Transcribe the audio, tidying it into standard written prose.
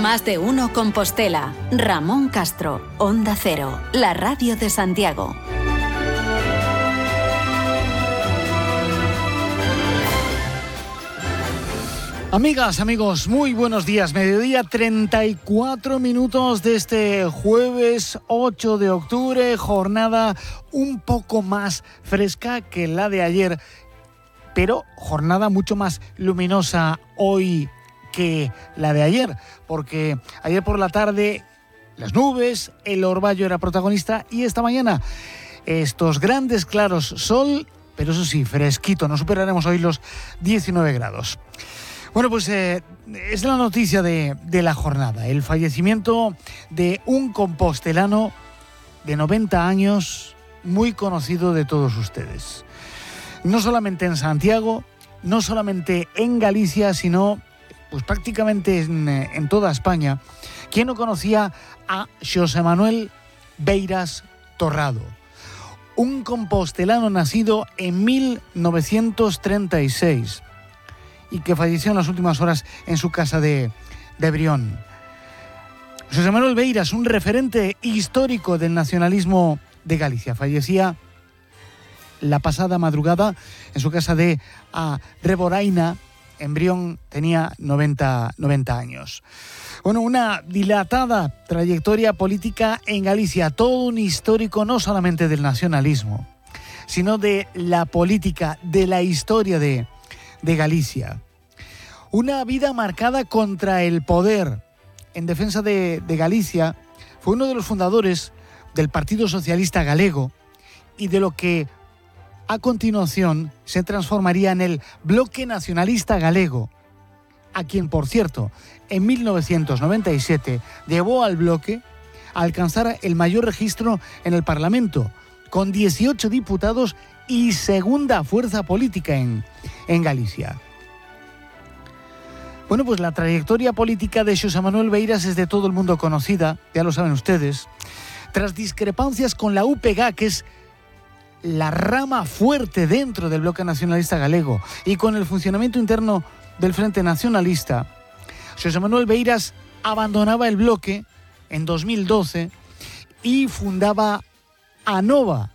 Más de uno Compostela. Ramón Castro, Onda Cero, la radio de Santiago. Amigas, amigos, muy buenos días. Mediodía, 34 minutos de este jueves 8 de octubre. Jornada un poco más fresca que la de ayer, pero jornada mucho más luminosa hoy que la de ayer, porque ayer por la tarde las nubes, el orvallo era protagonista, y esta mañana estos grandes claros, sol, pero eso sí, fresquito. No superaremos hoy los 19 grados. Bueno, pues es la noticia de la jornada, el fallecimiento de un compostelano de 90 años, muy conocido de todos ustedes. No solamente en Santiago, no solamente en Galicia, sino pues prácticamente en toda España. ¿Quién no conocía a Xosé Manuel Beiras Torrado? Un compostelano nacido en 1936 y que falleció en las últimas horas en su casa de Brión. Xosé Manuel Beiras, un referente histórico del nacionalismo de Galicia, fallecía la pasada madrugada en su casa de Reboraina, en Brión. Tenía 90 años. Bueno, una dilatada trayectoria política en Galicia, todo un histórico no solamente del nacionalismo, sino de la política, de la historia de Galicia. Una vida marcada contra el poder, en defensa de Galicia. Fue uno de los fundadores del Partido Socialista Galego y de lo que a continuación se transformaría en el Bloque Nacionalista Galego, a quien, por cierto, en 1997 llevó al bloque a alcanzar el mayor registro en el Parlamento, con 18 diputados y segunda fuerza política en Galicia. Bueno, pues la trayectoria política de Xosé Manuel Beiras es de todo el mundo conocida, ya lo saben ustedes. Tras discrepancias con la UPG, que es la rama fuerte dentro del Bloque Nacionalista Galego, y con el funcionamiento interno del Frente Nacionalista, Xosé Manuel Beiras abandonaba el bloque en 2012 y fundaba ANOVA,